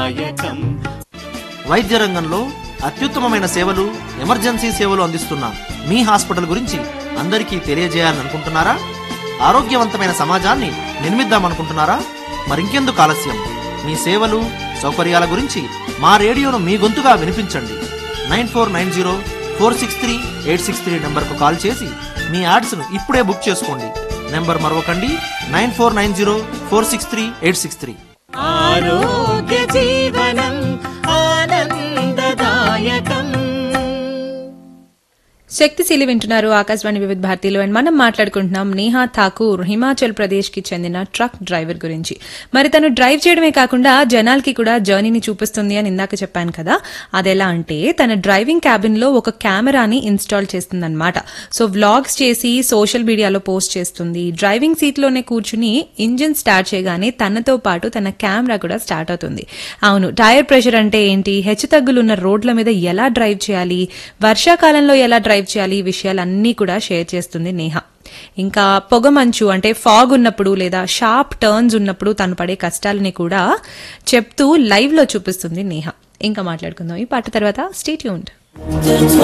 వైద్య రంగంలో అత్యుత్తమమైన సేవలు, ఎమర్జెన్సీ సేవలు అందిస్తున్న మీ హాస్పిటల్ గురించి అందరికీ తెలియజేయాలనుకుంటున్నారా? ఆరోగ్యవంతమైన సమాజాన్ని నిర్మిద్దామనుకుంటున్నారా? మరింకెందుకు ఆలస్యం? మీ సేవలు, సౌకర్యాల గురించి మా రేడియోను మీ గొంతుగా వినిపించండి. 9490463863 నంబర్కు కాల్ చేసి మీ యాడ్స్ను ఇప్పుడే బుక్ చేసుకోండి. నెంబర్ మరొకండి, 9490463863. ఆరోగ్య జీవనం ఆనందదాయకం. శక్తిశీలి వింటున్నారు ఆకాశవాణి వివిధ భారతిలో. అండ్ మనం మాట్లాడుకుంటున్నాం నేహా ఠాకూర్ హిమాచల్ ప్రదేశ్ కి చెందిన ట్రక్ డ్రైవర్ గురించి. మరి తను డ్రైవ్ చేయడమే కాకుండా జనాలకి కూడా జర్నీని చూపిస్తుంది అని ఇందాక చెప్పాను కదా. అదెలా అంటే తన డ్రైవింగ్ క్యాబిన్ లో ఒక కెమెరాని ఇన్స్టాల్ చేస్తుందన్నమాట. సో వ్లాగ్స్ చేసి సోషల్ మీడియాలో పోస్ట్ చేస్తుంది. డ్రైవింగ్ సీట్ లోనే కూర్చుని ఇంజిన్ స్టార్ట్ చేయగానే తనతో పాటు తన కెమెరా కూడా స్టార్ట్ అవుతుంది. అవును, టైర్ ప్రెషర్ అంటే ఏంటి, హెచ్చుతగ్గులున్న రోడ్ల మీద ఎలా డ్రైవ్ చేయాలి, వర్షాకాలంలో ఎలా డ్రైవ్ చేయాలి, ఈ విషయాలన్నీ కూడా షేర్ చేస్తుంది నేహా. ఇంకా పొగమంచు అంటే ఫాగ్ ఉన్నప్పుడు లేదా షార్ప్ టర్న్స్ ఉన్నప్పుడు తను పడే కష్టాలని కూడా చెప్తూ లైవ్ లో చూపిస్తుంది నేహా. ఇంకా మాట్లాడుకుందాం ఈ పాట తర్వాత. Stay tuned.